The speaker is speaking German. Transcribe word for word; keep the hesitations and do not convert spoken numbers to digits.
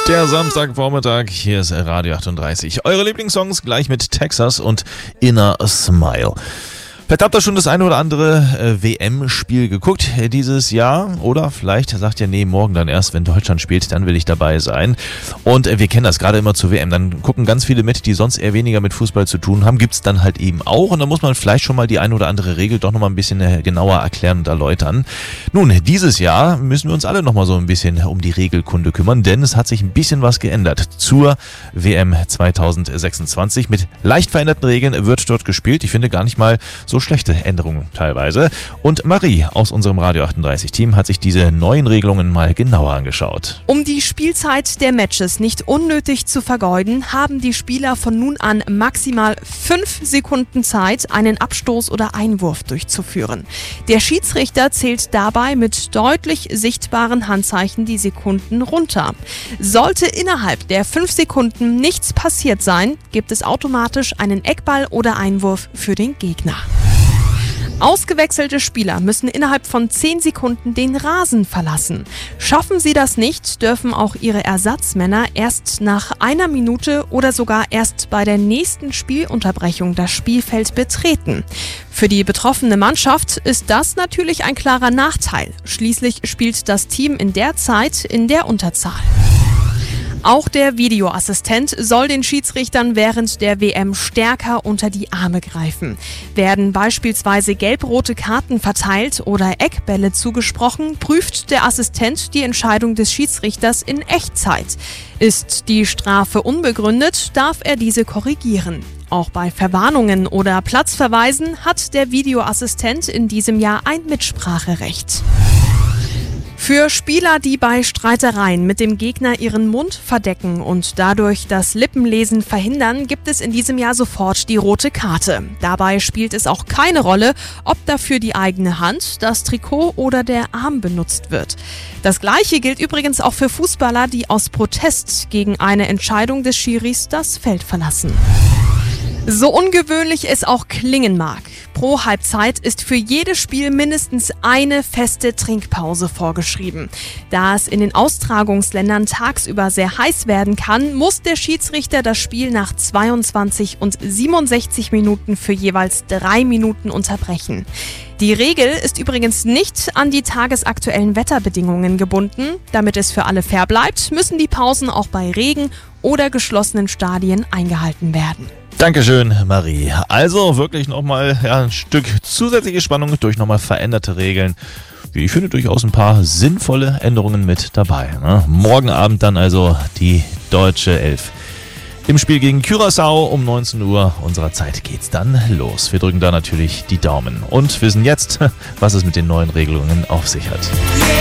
Der Samstagvormittag, hier ist Radio achtunddreißig. Eure Lieblingssongs gleich mit Texas und Inner Smile. Vielleicht habt ihr schon das eine oder andere äh, W M-Spiel geguckt äh, dieses Jahr, oder vielleicht sagt ihr, nee, morgen dann erst, wenn Deutschland spielt, dann will ich dabei sein. Und äh, wir kennen das gerade immer zur W M, dann gucken ganz viele mit, die sonst eher weniger mit Fußball zu tun haben, gibt's dann halt eben auch, und da muss man vielleicht schon mal die eine oder andere Regel doch nochmal ein bisschen äh, genauer erklären und erläutern. Nun, dieses Jahr müssen wir uns alle nochmal so ein bisschen um die Regelkunde kümmern, denn es hat sich ein bisschen was geändert zur W M zweitausendsechsundzwanzig. Mit leicht veränderten Regeln wird dort gespielt. Ich finde gar nicht mal so schlechte Änderungen teilweise. Und Marie aus unserem Radio achtunddreißig-Team hat sich diese neuen Regelungen mal genauer angeschaut. Um die Spielzeit der Matches nicht unnötig zu vergeuden, haben die Spieler von nun an maximal fünf Sekunden Zeit, einen Abstoß oder Einwurf durchzuführen. Der Schiedsrichter zählt dabei mit deutlich sichtbaren Handzeichen die Sekunden runter. Sollte innerhalb der fünf Sekunden nichts passiert sein, gibt es automatisch einen Eckball oder Einwurf für den Gegner. Ausgewechselte Spieler müssen innerhalb von zehn Sekunden den Rasen verlassen. Schaffen sie das nicht, dürfen auch ihre Ersatzmänner erst nach einer Minute oder sogar erst bei der nächsten Spielunterbrechung das Spielfeld betreten. Für die betroffene Mannschaft ist das natürlich ein klarer Nachteil. Schließlich spielt das Team in der Zeit in der Unterzahl. Auch der Videoassistent soll den Schiedsrichtern während der W M stärker unter die Arme greifen. Werden beispielsweise gelb-rote Karten verteilt oder Eckbälle zugesprochen, prüft der Assistent die Entscheidung des Schiedsrichters in Echtzeit. Ist die Strafe unbegründet, darf er diese korrigieren. Auch bei Verwarnungen oder Platzverweisen hat der Videoassistent in diesem Jahr ein Mitspracherecht. Für Spieler, die bei Streitereien mit dem Gegner ihren Mund verdecken und dadurch das Lippenlesen verhindern, gibt es in diesem Jahr sofort die rote Karte. Dabei spielt es auch keine Rolle, ob dafür die eigene Hand, das Trikot oder der Arm benutzt wird. Das Gleiche gilt übrigens auch für Fußballer, die aus Protest gegen eine Entscheidung des Schiris das Feld verlassen. So ungewöhnlich es auch klingen mag. Pro Halbzeit ist für jedes Spiel mindestens eine feste Trinkpause vorgeschrieben. Da es in den Austragungsländern tagsüber sehr heiß werden kann, muss der Schiedsrichter das Spiel nach zweiundzwanzig und siebenundsechzig Minuten für jeweils drei Minuten unterbrechen. Die Regel ist übrigens nicht an die tagesaktuellen Wetterbedingungen gebunden. Damit es für alle fair bleibt, müssen die Pausen auch bei Regen oder geschlossenen Stadien eingehalten werden. Dankeschön, Marie. Also wirklich nochmal ja, ein Stück zusätzliche Spannung durch nochmal veränderte Regeln. Wie ich finde, durchaus ein paar sinnvolle Änderungen mit dabei. Ne? Morgen Abend dann also die deutsche Elf. Im Spiel gegen Curaçao um neunzehn Uhr unserer Zeit geht's dann los. Wir drücken da natürlich die Daumen und wissen jetzt, was es mit den neuen Regelungen auf sich hat.